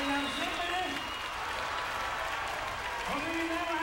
lad os se med det. Og mine damer